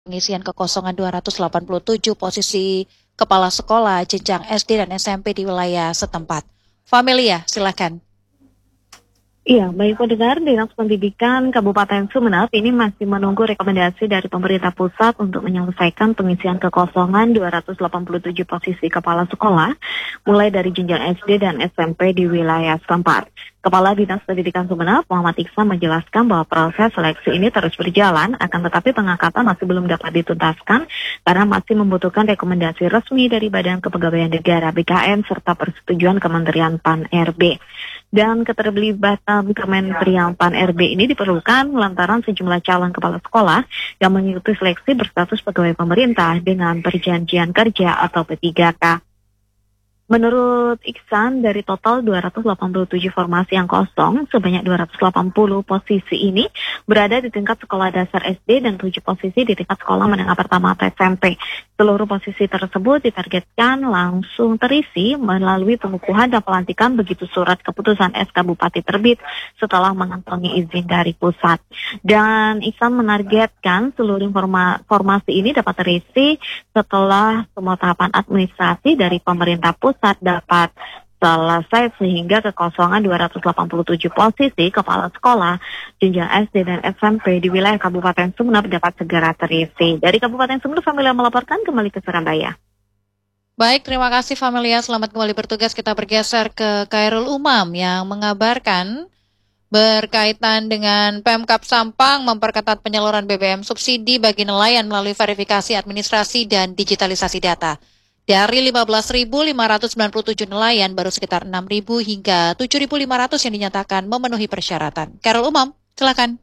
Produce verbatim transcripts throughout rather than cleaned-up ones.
Pengisian kekosongan dua ratus delapan puluh tujuh posisi kepala sekolah jenjang S D dan S M P di wilayah setempat. Familia, silakan. Iya, baik pendengar, Dinas Pendidikan Kabupaten Sumeneb ini masih menunggu rekomendasi dari pemerintah pusat untuk menyelesaikan pengisian kekosongan dua ratus delapan puluh tujuh posisi kepala sekolah, mulai dari jenjang S D dan S M P di wilayah setempat. Kepala Dinas Pendidikan Sumeneb, Muhammad Iksan, menjelaskan bahwa proses seleksi ini terus berjalan, akan tetapi pengangkatan masih belum dapat dituntaskan karena masih membutuhkan rekomendasi resmi dari Badan Kepegawaian Negara B K N serta persetujuan Kementerian P A N R B. Dan keterlibatan Kementerian P A N R B ini diperlukan lantaran sejumlah calon kepala sekolah yang mengikuti seleksi berstatus pegawai pemerintah dengan perjanjian kerja atau P tiga K. Menurut Iksan, dari total dua ratus delapan puluh tujuh formasi yang kosong, sebanyak dua ratus delapan puluh posisi ini berada di tingkat sekolah dasar S D dan tujuh posisi di tingkat sekolah menengah pertama atau S M P. Seluruh posisi tersebut ditargetkan langsung terisi melalui pengukuhan dan pelantikan begitu surat keputusan S K Bupati terbit setelah mengantongi izin dari pusat. Dan Iksan menargetkan seluruh informa- formasi ini dapat terisi setelah semua tahapan administrasi dari pemerintah pusat dapat selesai sehingga kekosongan dua ratus delapan puluh tujuh posisi kepala sekolah jenjang S D dan S M P di wilayah Kabupaten Sumeneb dapat segera terisi. Dari Kabupaten Sumeneb, Familia melaporkan kembali ke Surabaya. Baik, terima kasih Familia. Selamat kembali bertugas. Kita bergeser ke Khairul Umam yang mengabarkan berkaitan dengan Pemkab Sampang memperketat penyaluran B B M subsidi bagi nelayan melalui verifikasi administrasi dan digitalisasi data. Dari lima belas ribu lima ratus sembilan puluh tujuh nelayan, baru sekitar enam ribu hingga tujuh ribu lima ratus yang dinyatakan memenuhi persyaratan. Khairul Umam, silakan.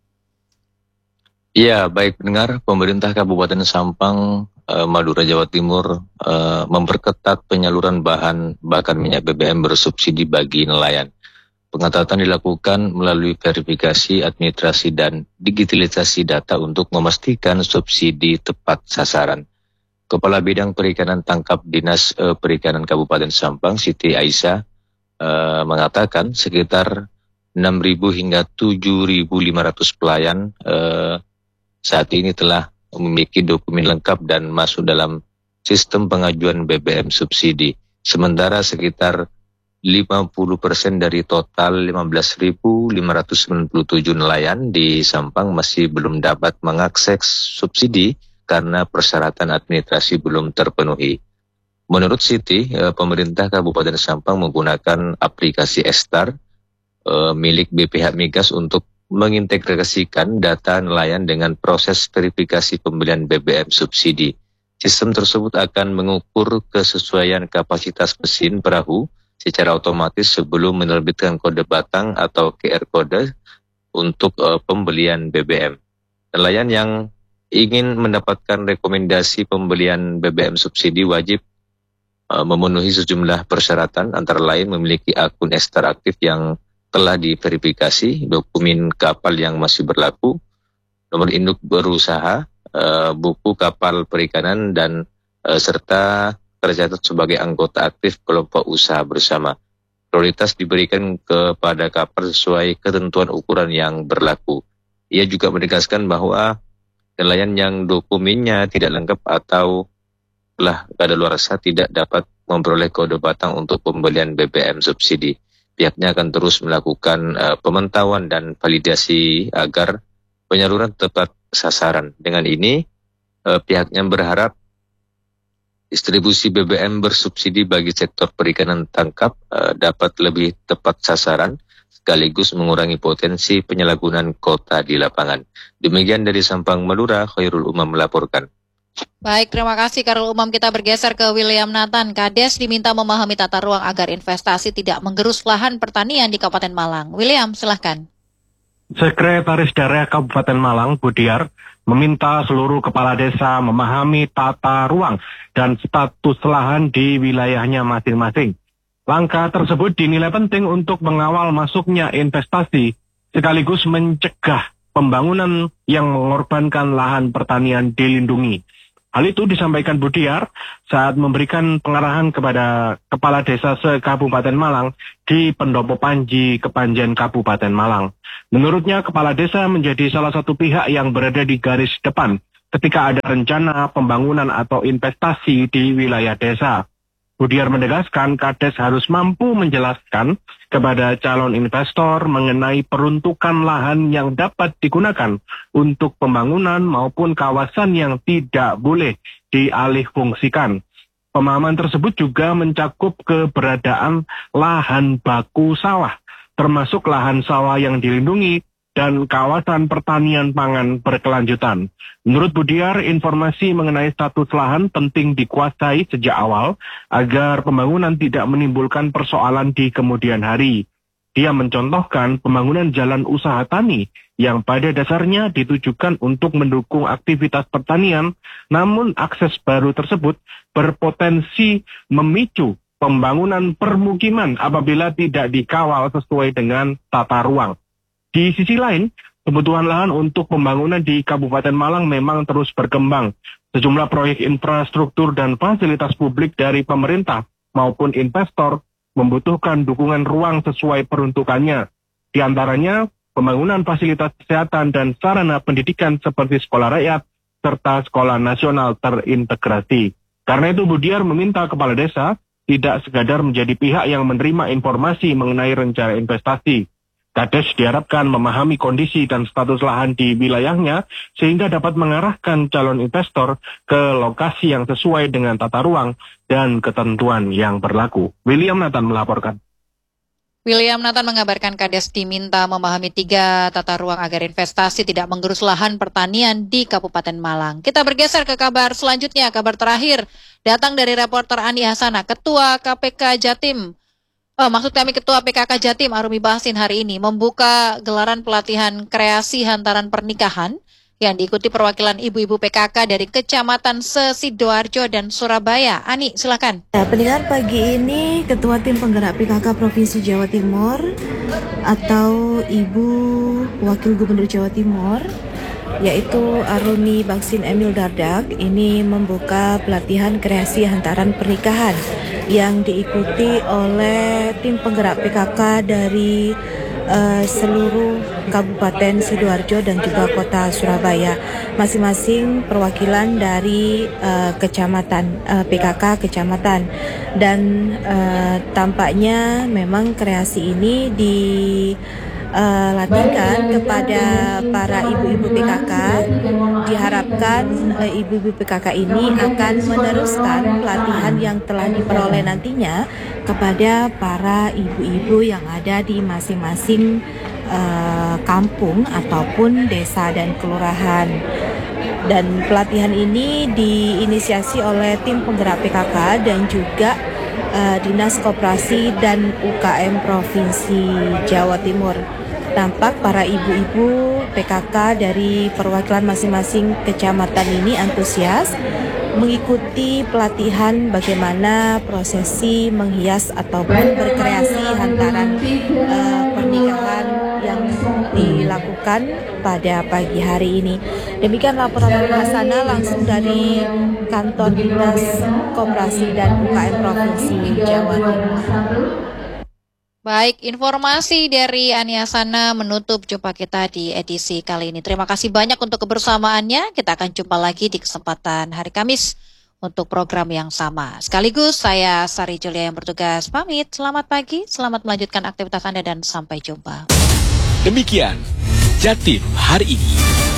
Iya, baik pendengar, pemerintah Kabupaten Sampang, eh, Madura, Jawa Timur eh, memperketat penyaluran bahan bakar minyak B B M bersubsidi bagi nelayan. Pengetatan dilakukan melalui verifikasi administrasi dan digitalisasi data untuk memastikan subsidi tepat sasaran. Kepala Bidang Perikanan Tangkap Dinas eh, Perikanan Kabupaten Sampang, Siti Aisyah, eh, mengatakan sekitar enam ribu hingga tujuh ribu lima ratus pelayan eh, saat ini telah memiliki dokumen lengkap dan masuk dalam sistem pengajuan B B M subsidi. Sementara sekitar lima puluh persen dari total lima belas ribu lima ratus sembilan puluh tujuh nelayan di Sampang masih belum dapat mengakses subsidi karena persyaratan administrasi belum terpenuhi. Menurut Siti, eh, pemerintah Kabupaten Sampang menggunakan aplikasi Estar eh, milik B P H Migas untuk mengintegrasikan data nelayan dengan proses verifikasi pembelian B B M subsidi. Sistem tersebut akan mengukur kesesuaian kapasitas mesin perahu secara otomatis sebelum menerbitkan kode batang atau Q R kode untuk uh, pembelian B B M. Nelayan yang ingin mendapatkan rekomendasi pembelian B B M subsidi wajib uh, memenuhi sejumlah persyaratan, antara lain memiliki akun Estar aktif yang telah diverifikasi, dokumen kapal yang masih berlaku, nomor induk berusaha, uh, buku kapal perikanan, dan uh, serta tercatat sebagai anggota aktif kelompok usaha bersama. Prioritas diberikan kepada kapal sesuai ketentuan ukuran yang berlaku. Ia juga menegaskan bahwa nelayan yang dokumennya tidak lengkap atau telah kadaluarsa tidak dapat memperoleh kode batang untuk pembelian B B M subsidi. Pihaknya akan terus melakukan uh, pemantauan dan validasi agar penyaluran tepat sasaran. Dengan ini, uh, pihaknya berharap distribusi B B M bersubsidi bagi sektor perikanan tangkap uh, dapat lebih tepat sasaran, sekaligus mengurangi potensi penyalahgunaan kota di lapangan. Demikian dari Sampang, Madura, Khairul Umam melaporkan. Baik, terima kasih Khairul Umam. Kita bergeser ke William Nathan. Kades diminta memahami tata ruang agar investasi tidak menggerus lahan pertanian di Kabupaten Malang. William, silahkan. Sekretaris Daerah Kabupaten Malang, Budiar, meminta seluruh kepala desa memahami tata ruang dan status lahan di wilayahnya masing-masing. Langkah tersebut dinilai penting untuk mengawal masuknya investasi, sekaligus mencegah pembangunan yang mengorbankan lahan pertanian dilindungi. Hal itu disampaikan Budiar saat memberikan pengarahan kepada Kepala Desa se-Kabupaten Malang di Pendopo Panji, Kepanjen Kabupaten Malang. Menurutnya, Kepala Desa menjadi salah satu pihak yang berada di garis depan ketika ada rencana pembangunan atau investasi di wilayah desa. Budiar menegaskan Kades harus mampu menjelaskan kepada calon investor mengenai peruntukan lahan yang dapat digunakan untuk pembangunan maupun kawasan yang tidak boleh dialihfungsikan. Pemahaman tersebut juga mencakup keberadaan lahan baku sawah, termasuk lahan sawah yang dilindungi dan kawasan pertanian pangan berkelanjutan. Menurut Budiar, informasi mengenai status lahan penting dikuasai sejak awal agar pembangunan tidak menimbulkan persoalan di kemudian hari. Dia mencontohkan pembangunan jalan usaha tani yang pada dasarnya ditujukan untuk mendukung aktivitas pertanian, namun akses baru tersebut berpotensi memicu pembangunan permukiman apabila tidak dikawal sesuai dengan tata ruang. Di sisi lain, kebutuhan lahan untuk pembangunan di Kabupaten Malang memang terus berkembang. Sejumlah proyek infrastruktur dan fasilitas publik dari pemerintah maupun investor membutuhkan dukungan ruang sesuai peruntukannya. Di antaranya, pembangunan fasilitas kesehatan dan sarana pendidikan seperti sekolah rakyat serta sekolah nasional terintegrasi. Karena itu Budiar meminta kepala desa tidak sekadar menjadi pihak yang menerima informasi mengenai rencana investasi. Kades diharapkan memahami kondisi dan status lahan di wilayahnya sehingga dapat mengarahkan calon investor ke lokasi yang sesuai dengan tata ruang dan ketentuan yang berlaku. William Nathan melaporkan. William Nathan mengabarkan Kades diminta memahami tiga tata ruang agar investasi tidak menggerus lahan pertanian di Kabupaten Malang. Kita bergeser ke kabar selanjutnya, kabar terakhir datang dari reporter Ani Hasana, Ketua K P K Jatim. Oh, maksud kami Ketua P K K Jatim Arumi Basin hari ini membuka gelaran pelatihan kreasi hantaran pernikahan yang diikuti perwakilan ibu-ibu P K K dari Kecamatan Sesidoarjo dan Surabaya. Ani, silakan. Ya, pendengar, pagi ini Ketua Tim Penggerak P K K Provinsi Jawa Timur atau Ibu Wakil Gubernur Jawa Timur, yaitu Arumi Baksin Emil Dardak, ini membuka pelatihan kreasi hantaran pernikahan yang diikuti oleh tim penggerak P K K dari uh, seluruh Kabupaten Sidoarjo dan juga Kota Surabaya, masing-masing perwakilan dari uh, kecamatan uh, P K K kecamatan. Dan uh, tampaknya memang kreasi ini di Uh, latihkan kepada para ibu-ibu P K K. Diharapkan uh, ibu-ibu P K K ini akan meneruskan pelatihan yang telah diperoleh nantinya kepada para ibu-ibu yang ada di masing-masing uh, kampung ataupun desa dan kelurahan. Dan pelatihan ini diinisiasi oleh tim penggerak P K K dan juga uh, Dinas Koperasi dan U K M Provinsi Jawa Timur. Tampak para ibu-ibu P K K dari perwakilan masing-masing kecamatan ini antusias mengikuti pelatihan bagaimana prosesi menghias ataupun berkreasi hantaran uh, pernikahan yang dilakukan pada pagi hari ini. Demikian laporan dari Hasana langsung dari Kantor Dinas Koperasi dan U K M Provinsi Jawa Timur. Baik, informasi dari Ani Hasana menutup jumpa kita di edisi kali ini. Terima kasih banyak untuk kebersamaannya. Kita akan jumpa lagi di kesempatan hari Kamis untuk program yang sama. Sekaligus saya Sari Julia yang bertugas pamit. Selamat pagi, selamat melanjutkan aktivitas Anda dan sampai jumpa. Demikian Jatim hari ini.